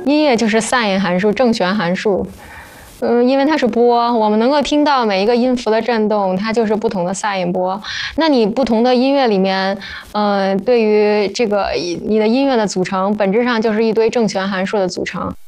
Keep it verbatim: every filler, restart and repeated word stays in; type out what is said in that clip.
音乐就是 sin 函数，正弦函数。嗯，因为它是波，我们能够听到每一个音符的振动，它就是不同的 sin 波。那你不同的音乐里面，呃，对于这个你的音乐的组成，本质上就是一堆正弦函数的组成。